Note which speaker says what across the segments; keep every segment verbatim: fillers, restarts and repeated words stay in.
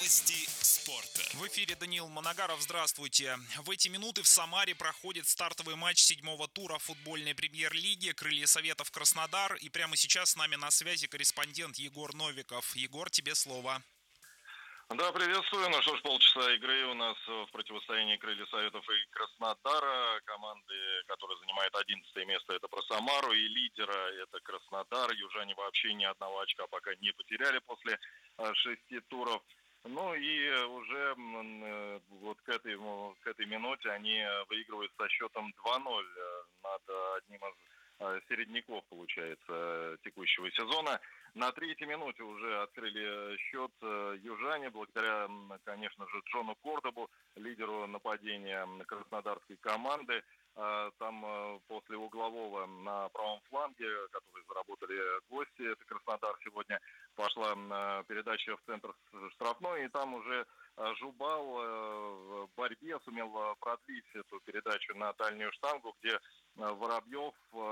Speaker 1: Новости спорта.
Speaker 2: В эфире Даниил Манагаров. Здравствуйте. В эти минуты в Самаре проходит стартовый матч седьмого тура футбольной премьер-лиги «Крылья Советов Краснодар». И прямо сейчас с нами на связи корреспондент Егор Новиков. Егор, тебе слово.
Speaker 3: Да, приветствую. Ну что ж, полчаса игры у нас в противостоянии «Крылья Советов» и Краснодара. Команды, которые занимают одиннадцатое место, это про Самару, и лидера это Краснодар. Южане вообще ни одного очка пока не потеряли после шести туров. Ну и уже вот к этой, к этой минуте они выигрывают со счетом два ноль над одним из середняков, получается, текущего сезона. На третьей минуте уже открыли счет южане, благодаря, конечно же, Джону Кордобу, лидеру нападения краснодарской команды. Там после углового на правом фланге, который заработали гости, это Краснодар сегодня, пошла передача в центр штрафной, и там уже Жубал в борьбе сумел продлить эту передачу на дальнюю штангу, где Воробьев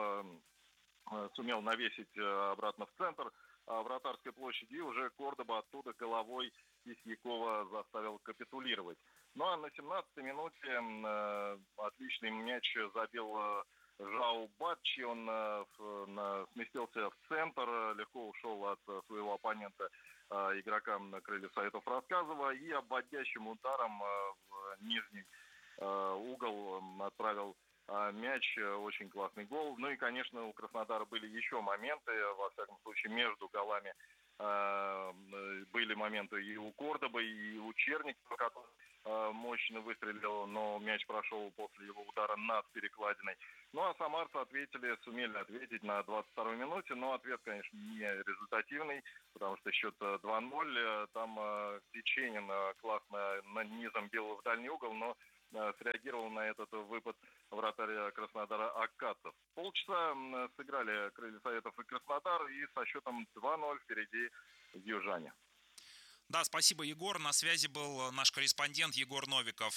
Speaker 3: сумел навесить обратно в центр вратарской площади, и уже Кордоба оттуда головой Кисьякова заставил капитулировать. Ну а на семнадцатой минуте э, отличный мяч забил э, Жау Батчи. Он э, на, сместился в центр, легко ушел от э, своего оппонента, э, игрока «Крыльев Советов» Рассказова, и обводящим ударом э, в нижний э, угол отправил э, мяч. Очень классный гол. Ну и, конечно, у Краснодара были еще моменты, во всяком случае, между голами. Э, были моменты и у Кордоба, и у Черникова, который мощно выстрелил, но мяч прошел после его удара над перекладиной. Ну а самарцы ответили, сумели ответить на двадцать второй минуте, но ответ, конечно, не результативный, потому что счет два ноль. Там Печенин классно низом бил в дальний угол, но среагировал на этот выпад вратаря Краснодара Аккацев. Полчаса сыграли «Крылья Советов» и Краснодар, и со счетом два ноль впереди южане.
Speaker 2: Да, спасибо, Егор. На связи был наш корреспондент Егор Новиков.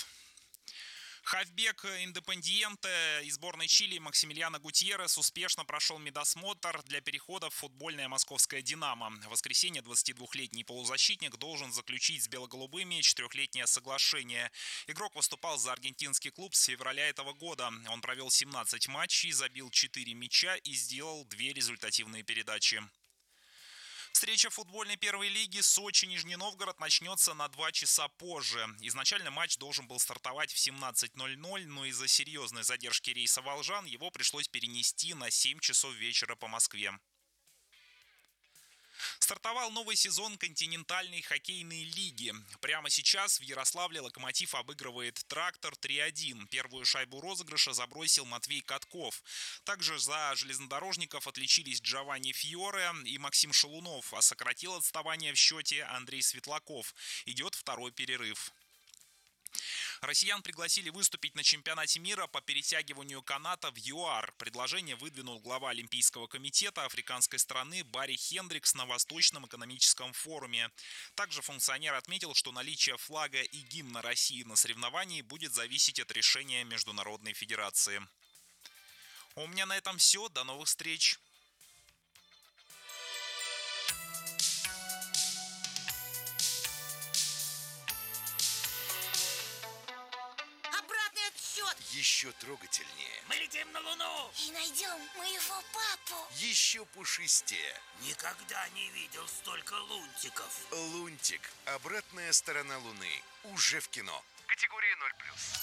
Speaker 2: Хавбек Индепендиенте из сборной Чили Максимилиано Гутьеррес успешно прошел медосмотр для перехода в футбольное московское «Динамо». В воскресенье двадцатидвухлетний полузащитник должен заключить с бело-голубыми четырехлетнее соглашение. Игрок выступал за аргентинский клуб с февраля этого года. Он провел семнадцать матчей, забил четыре мяча и сделал две результативные передачи. Встреча футбольной первой лиги Сочи-Нижний Новгород начнется на два часа позже. Изначально матч должен был стартовать в семнадцать ноль ноль, но из-за серьезной задержки рейса «Волжан» его пришлось перенести на семь часов вечера по Москве. Стартовал новый сезон континентальной хоккейной лиги. Прямо сейчас в Ярославле «Локомотив» обыгрывает «Трактор» три один. Первую шайбу розыгрыша забросил Матвей Катков. Также за железнодорожников отличились Джованни Фьоре и Максим Шалунов, а сократил отставание в счете Андрей Светлаков. Идет второй перерыв. Россиян пригласили выступить на чемпионате мира по перетягиванию каната в ЮАР. Предложение выдвинул глава Олимпийского комитета африканской страны Барри Хендрикс на Восточном экономическом форуме. Также функционер отметил, что наличие флага и гимна России на соревновании будет зависеть от решения Международной федерации. У меня на этом все. До новых встреч!
Speaker 1: Еще трогательнее.
Speaker 4: Мы летим на Луну.
Speaker 5: И найдем моего папу.
Speaker 1: Еще пушистее.
Speaker 4: Никогда не видел столько лунтиков.
Speaker 1: Лунтик. Обратная сторона Луны. Уже в кино. Категория ноль плюс.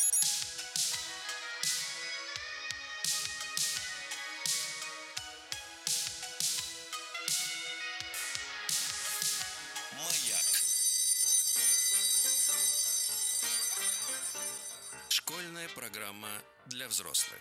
Speaker 6: Школьная программа для взрослых.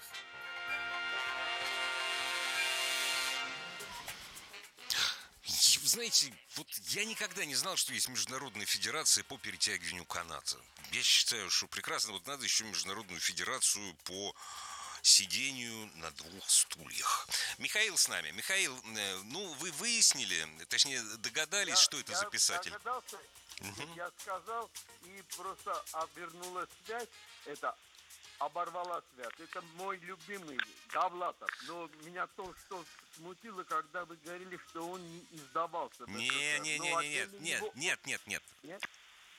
Speaker 7: Знаете, вот я никогда не знал, что есть Международная федерация по перетягиванию каната. Я считаю, что прекрасно, вот надо еще Международную федерацию по сидению на двух стульях. Михаил с нами. Михаил, ну, вы выяснили, точнее, догадались, я, что это
Speaker 8: я
Speaker 7: за писатель?
Speaker 8: Я догадался, угу. Я сказал, и просто обернулась связь, это оборвала связь. Это мой любимый Довлатов. Но меня то, что смутило, когда вы говорили, что он не издавался.
Speaker 7: Не, не, не, не, нет, нет, нет, нет, нет. Нет?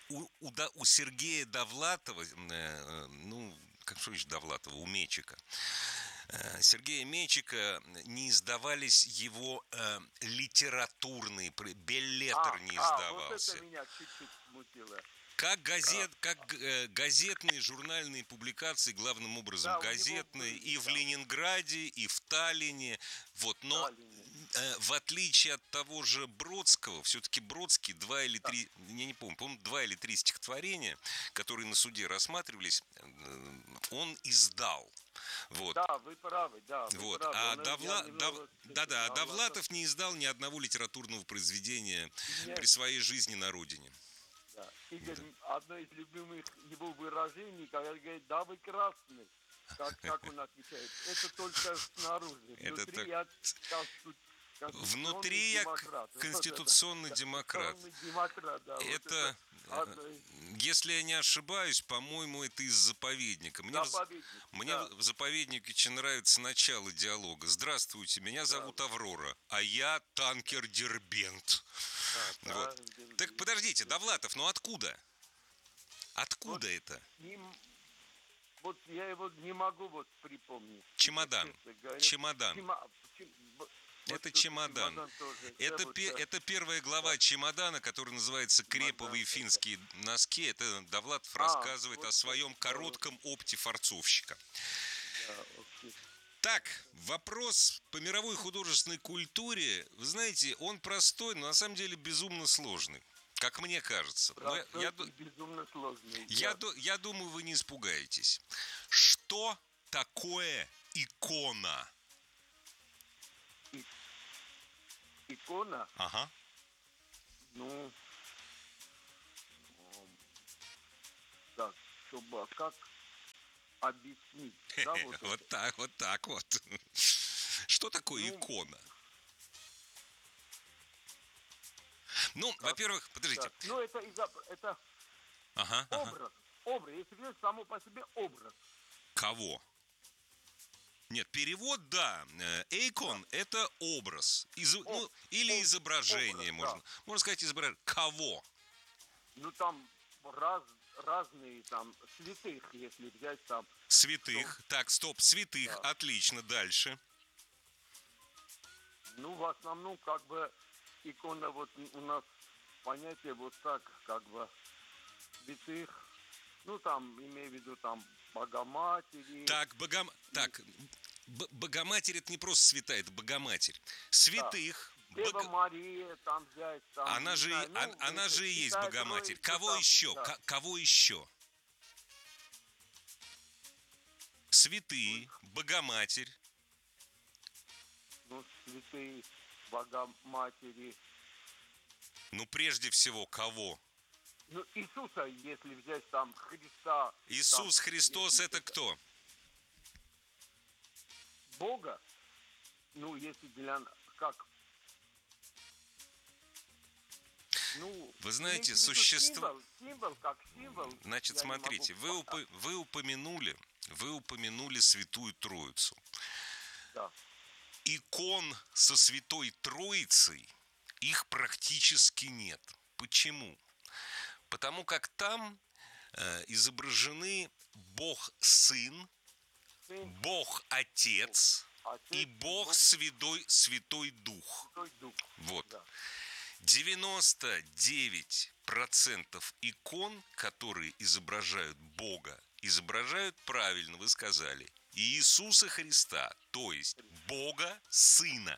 Speaker 7: у, у, Да- у Сергея Довлатова, э, ну, как что еще Довлатова, у Мечика, э, Сергея Мечика не издавались его э, литературные, пр- Беллетр
Speaker 8: А,
Speaker 7: не
Speaker 8: а, вот
Speaker 7: издавался.
Speaker 8: это меня чуть-чуть смутило.
Speaker 7: Как, газет, как э, газетные, журнальные публикации, главным образом
Speaker 8: Да, у него
Speaker 7: газетные,
Speaker 8: были,
Speaker 7: и в
Speaker 8: да.
Speaker 7: Ленинграде, и в Таллине. Вот, но
Speaker 8: Таллине.
Speaker 7: э, в отличие от того же Бродского, все-таки Бродский два или три, я не помню, по-моему, два или три стихотворения, которые на суде рассматривались, э, он издал. Вот.
Speaker 8: Да, вы правы, да. Вы
Speaker 7: Вот.
Speaker 8: правы.
Speaker 7: А
Speaker 8: Он- я
Speaker 7: Довла...
Speaker 8: немного
Speaker 7: Дов...
Speaker 8: встретил
Speaker 7: Да-да, а
Speaker 8: Довлатов.
Speaker 7: Довлатов не издал ни одного литературного произведения
Speaker 8: Нет.
Speaker 7: при своей жизни на родине.
Speaker 8: Да. Игорь, одно из любимых его выражений, когда он говорит, да вы красный. Как, как он отвечает? Это только снаружи.
Speaker 7: Это
Speaker 8: Внутри
Speaker 7: так-
Speaker 8: я конститу- конституционный
Speaker 7: Внутри я
Speaker 8: демократ. Вот это,
Speaker 7: конституционный
Speaker 8: да.
Speaker 7: демократ.
Speaker 8: Конституционный демократ, да. Вот
Speaker 7: Это,
Speaker 8: одно из-
Speaker 7: если я не ошибаюсь, по-моему, это из заповедника. Мне, в-
Speaker 8: заповедник,
Speaker 7: мне
Speaker 8: да.
Speaker 7: в заповеднике очень нравится начало диалога. Здравствуйте, меня зовут Аврора, а я танкер Дербент.
Speaker 8: Да,
Speaker 7: Вот.
Speaker 8: да,
Speaker 7: Так подождите, Довлатов, ну откуда? Откуда это?
Speaker 8: не- вот я его не могу вот припомнить.
Speaker 7: Чемодан.
Speaker 8: Честно говоря.
Speaker 7: Чемодан.
Speaker 8: Чема- чем- б- вот
Speaker 7: Это
Speaker 8: тут
Speaker 7: чемодан.
Speaker 8: тоже.
Speaker 7: Это,
Speaker 8: Да, вот,
Speaker 7: пе-
Speaker 8: да.
Speaker 7: это первая глава чемодана, который называется «Креповые
Speaker 8: это-
Speaker 7: финские носки». Это Довлатов
Speaker 8: А,
Speaker 7: рассказывает
Speaker 8: вот
Speaker 7: о своем
Speaker 8: это,
Speaker 7: коротком опыте форцовщика.
Speaker 8: Да, окей.
Speaker 7: Так, вопрос по мировой художественной культуре, вы знаете, он простой, но на самом деле безумно сложный, как мне кажется. Но я,
Speaker 8: Простой
Speaker 7: я
Speaker 8: и
Speaker 7: ду-
Speaker 8: безумно сложный.
Speaker 7: я
Speaker 8: да.
Speaker 7: ду- я думаю, вы не испугаетесь. Что такое икона?
Speaker 8: Икона,
Speaker 7: Ага.
Speaker 8: ну, м, так, чтобы а как объяснить, да, вот это?
Speaker 7: Вот так, вот так вот. Что такое
Speaker 8: Ну,
Speaker 7: икона? Ну, во-первых, подождите.
Speaker 8: Так, ну, это, изоб- это
Speaker 7: Ага, ага.
Speaker 8: образ, образ, если взять само по себе образ.
Speaker 7: Кого? Нет, перевод, да. Э, Эйкон – это образ. Из- ну, или
Speaker 8: об-
Speaker 7: изображение,
Speaker 8: образ,
Speaker 7: можно. Можно сказать, изображение. Кого?
Speaker 8: Ну, там раз, разные, там, святых, если взять там,
Speaker 7: Святых. Так, стоп, святых.
Speaker 8: Да.
Speaker 7: Отлично. Дальше.
Speaker 8: ну, в основном, как бы, икона, вот у нас понятие вот так, как бы, святых, ну, там, имею в виду, там, Богоматери.
Speaker 7: Так, Богом... так Б- Богоматерь – это не просто святая, это Богоматерь. Святых.
Speaker 8: Дева
Speaker 7: Бог-
Speaker 8: Мария, там взять, там,
Speaker 7: Она
Speaker 8: не
Speaker 7: же, и-
Speaker 8: знаю, ну,
Speaker 7: он- она
Speaker 8: это
Speaker 7: же и есть
Speaker 8: Святая
Speaker 7: Богоматерь.
Speaker 8: Троица,
Speaker 7: Кого
Speaker 8: там,
Speaker 7: еще?
Speaker 8: да.
Speaker 7: Ко- Кого еще? Святые, Богоматерь.
Speaker 8: Ну, святые Богоматери.
Speaker 7: Ну, прежде всего, кого?
Speaker 8: Ну, Иисуса, если взять там Христа.
Speaker 7: Иисус
Speaker 8: там,
Speaker 7: Христос –
Speaker 8: если
Speaker 7: это кто?
Speaker 8: Бога, ну, если для, как, ну,
Speaker 7: Вы знаете,
Speaker 8: имеется в виду
Speaker 7: существо-
Speaker 8: Символ, символ, как символ.
Speaker 7: Значит,
Speaker 8: я не
Speaker 7: смотрите,
Speaker 8: могу-
Speaker 7: вы, упо- вы упомянули, вы упомянули Святую Троицу.
Speaker 8: Да.
Speaker 7: Икон со Святой Троицей, их практически нет. Почему? Потому как там э, изображены Бог Сын,
Speaker 8: Сын,
Speaker 7: Бог Отец
Speaker 8: Отец
Speaker 7: и Бог Святой, Святой Дух.
Speaker 8: Святой Дух.
Speaker 7: Вот.
Speaker 8: Да.
Speaker 7: девяносто девять процентов икон, которые изображают Бога, изображают правильно, вы сказали, Иисуса Христа, то есть Бога Сына.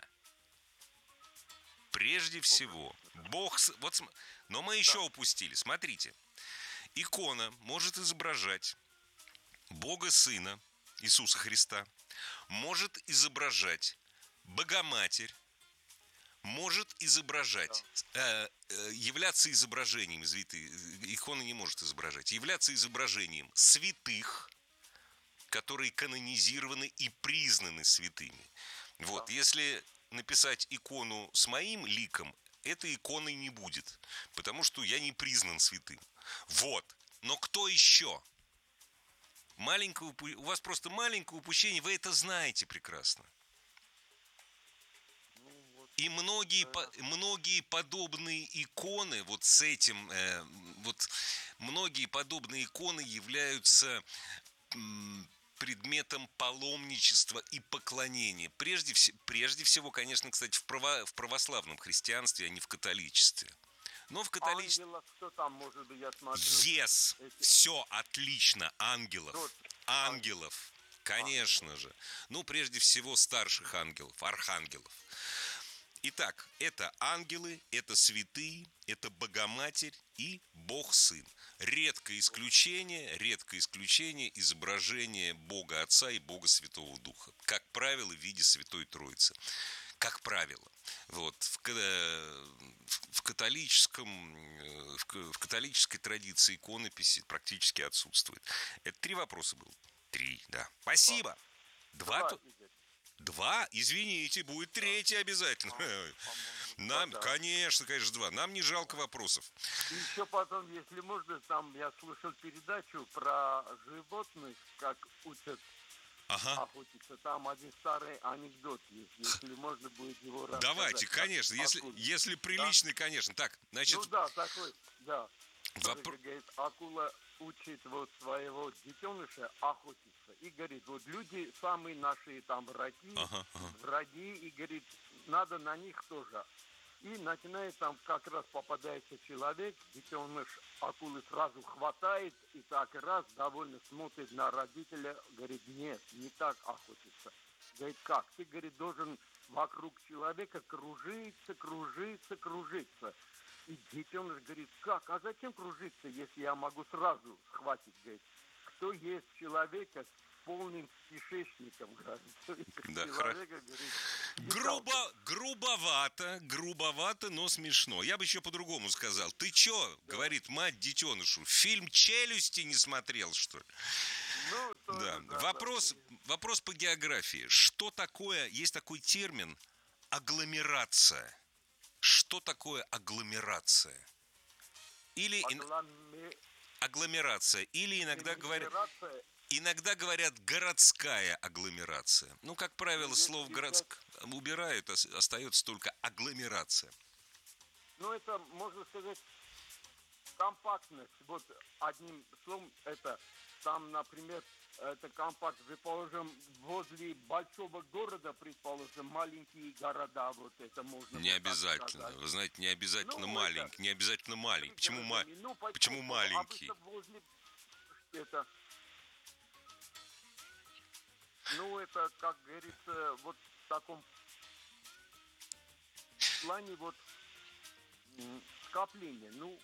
Speaker 7: Прежде всего, Бог... С- Вот, см- но мы еще упустили. Смотрите. Икона может изображать Бога Сына, Иисуса Христа, может изображать Богоматерь, может изображать, э, э, являться изображением, извините, икона не может изображать, являться изображением святых, которые канонизированы и признаны святыми. Вот, если написать икону с моим ликом, этой иконой не будет, потому что я не признан святым. Вот, но кто еще? Маленькое упу- у вас просто маленькое упущение, вы это знаете прекрасно.
Speaker 8: Ну, вот,
Speaker 7: И многие, по, многие подобные иконы, вот с этим, э, вот многие подобные иконы являются м, предметом паломничества и поклонения. Прежде, вс- прежде всего, конечно, кстати, в, право, в православном христианстве, а не в католичестве. Но в католичестве...
Speaker 8: Ангелов, что там, может быть, я смотрю?
Speaker 7: Yes,
Speaker 8: Эти...
Speaker 7: все отлично, ангелов,
Speaker 8: Вот.
Speaker 7: ангелов, конечно же. Ну, прежде всего, старших ангелов, архангелов. Итак, это ангелы, это святые, это Богоматерь и Бог-Сын. Редкое исключение, редкое исключение изображение Бога Отца и Бога Святого Духа. Как правило, в виде Святой Троицы. Как правило. Вот. В, в католическом, в, в католической традиции иконописи практически отсутствует. Это три вопроса было. Три, да. Спасибо. Два. Два. Два? Извините, будет третий обязательно. Нам, конечно, конечно, два. Нам не жалко вопросов.
Speaker 8: И еще потом, если можно, там я слушал передачу про животных, как учат ага. охотиться. Там один старый анекдот есть, если можно будет его рассказать.
Speaker 7: Давайте, конечно, если, если приличный, да? Конечно. Так, значит...
Speaker 8: Ну да, такой, да.
Speaker 7: Вопр...
Speaker 8: Говорит, акула учит вот своего детеныша охотиться. И говорит, вот люди самые наши там враги, ага, ага. враги, и говорит, надо на них тоже. И начинает там как раз попадается человек, детеныш акулы сразу хватает, и так раз довольно смотрит на родителя, говорит, нет, не так охотиться. Говорит, как? Ты, говорит, должен вокруг человека кружиться, кружиться, кружиться. И детеныш говорит, как? А зачем кружиться, если я могу сразу схватить? Говорит, кто есть человека с полным кишечником? Говорит,
Speaker 7: да, человека, говорит, Грубо, грубовато, грубовато, но смешно. Я бы еще по-другому сказал. Ты че, да. говорит мать детенышу, фильм «Челюсти» не смотрел, что ли?
Speaker 8: Ну,
Speaker 7: да. Да, вопрос, да. вопрос по географии. Что такое, есть такой термин агломерация. Что такое агломерация? Или
Speaker 8: Агломе...
Speaker 7: агломерация. Или иногда говорят, иногда говорят городская агломерация. Ну, как правило, Есть слово городская убирают, остается только агломерация.
Speaker 8: Ну, это, можно сказать, компактность. Вот одним словом, это там, например, это компакт, предположим, возле большого города, предположим, маленькие города, вот это можно...
Speaker 7: Не обязательно, вы знаете, не обязательно ну, маленький, это... не обязательно маленький. Почему, ма... ну, почему, почему маленький?
Speaker 8: Возле... Это... Ну, это, как говорится, вот в таком плане вот скопления, ну...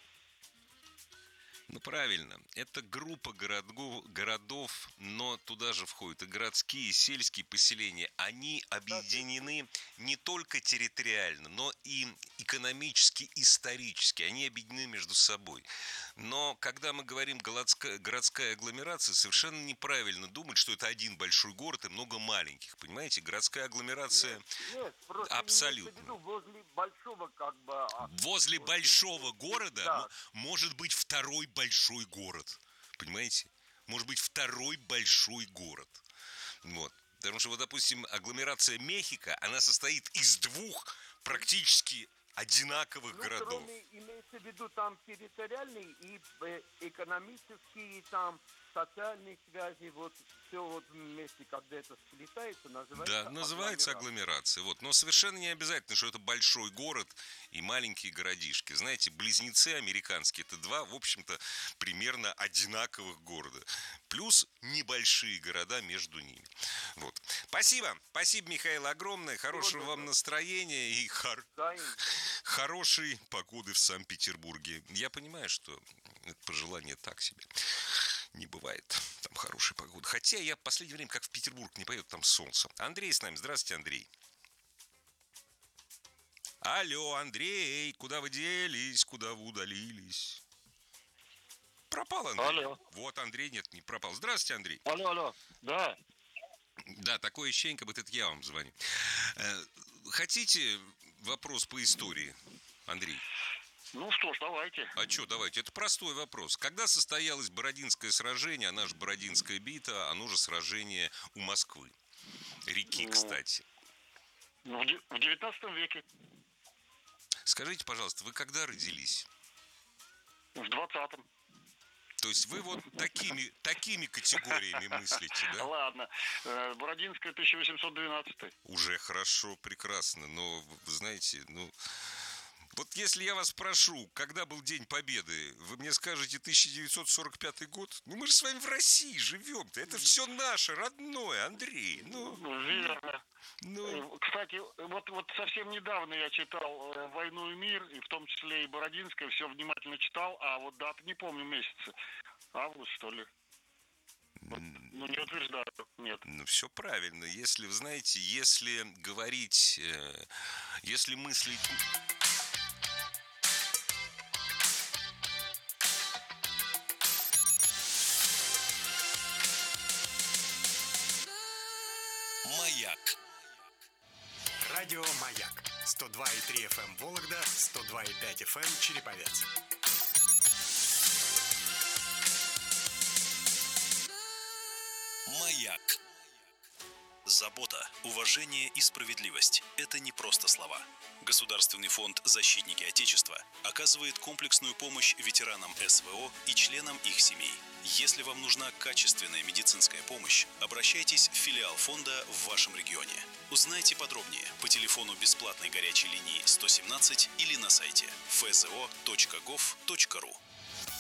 Speaker 7: Ну, правильно. Это группа городов, городов, но туда же входят и городские, и сельские поселения. Они объединены не только территориально, но и экономически, исторически. Они объединены между собой. Но когда мы говорим городская, городская агломерация, совершенно неправильно думать, что это один большой город и много маленьких. Понимаете, городская агломерация
Speaker 8: нет, нет,
Speaker 7: абсолютно.
Speaker 8: Виду, возле большого как бы...
Speaker 7: Возле большого города да. может быть второй большой город. Понимаете? Может быть второй большой город. Вот. Потому что, вот, допустим, агломерация Мехико, она состоит из двух практически одинаковых
Speaker 8: ну,
Speaker 7: городов.
Speaker 8: Кроме, имеется в виду там территориальные и экономические, там социальные связи, вот все вот вместе, когда это сплетается, называется
Speaker 7: Да, называется агломерация. Вот. Но совершенно не обязательно, что это большой город и маленькие городишки. Знаете, близнецы американские, это два, в общем-то, примерно одинаковых города. Плюс небольшие города между ними. Вот. Спасибо. Спасибо, Михаил, огромное. Хорошего вот, вам да. настроения и хор... хорошей погоды в Санкт-Петербурге. Я понимаю, что это пожелание так себе. Не бывает там хорошей погоды. Хотя я в последнее время, как в Петербург, не поеду, там солнце. Андрей с нами. Здравствуйте, Андрей. Алло, Андрей, куда вы делись? Куда вы удалились? Пропал Андрей.
Speaker 9: Алло.
Speaker 7: Вот Андрей, нет, не пропал. Здравствуйте, Андрей.
Speaker 9: Алло, алло, да.
Speaker 7: Да, такое ощущение, как будто это я вам звоню. Хотите вопрос по истории, Андрей?
Speaker 9: Ну что ж, давайте.
Speaker 7: А что, давайте. Это простой вопрос. Когда состоялось Бородинское сражение, оно же Бородинская битва, оно же сражение у Москвы. Реки,
Speaker 9: ну,
Speaker 7: кстати.
Speaker 9: Ну, в де- в девятнадцатом веке.
Speaker 7: Скажите, пожалуйста, вы когда родились?
Speaker 9: В двадцатом.
Speaker 7: То есть вы вот такими, такими категориями мыслите, да?
Speaker 9: Ладно. Э, Бородинская, тысяча восемьсот двенадцатый.
Speaker 7: Уже хорошо, прекрасно. Но, вы знаете, ну... Вот если я вас спрошу, когда был День Победы, вы мне скажете тысяча девятьсот сорок пятый год? Ну мы же с вами в России живем-то. Это все наше, родное, Андрей. Ну,
Speaker 9: Верно.
Speaker 7: ну...
Speaker 9: Э, Кстати, вот, вот совсем недавно я читал э, «Войну и мир», и в том числе и Бородинская, все внимательно читал, а вот даты не помню месяца. Август, что ли? Вот, ну, не утверждаю, нет.
Speaker 7: Ну, все правильно. Если, вы знаете, если говорить, э, если мыслить...
Speaker 6: Маяк.
Speaker 10: Радио «Маяк». сто два и три эф эм Вологда, сто два и пять эф эм Череповец.
Speaker 6: Маяк. Забота, уважение и справедливость – это не просто слова. Государственный фонд «Защитники Отечества» оказывает комплексную помощь ветеранам эс вэ о и членам их семей. Если вам нужна качественная медицинская помощь, обращайтесь в филиал фонда в вашем регионе. Узнайте подробнее по телефону бесплатной горячей линии сто семнадцать или на сайте эф зэ о точка гов точка ру.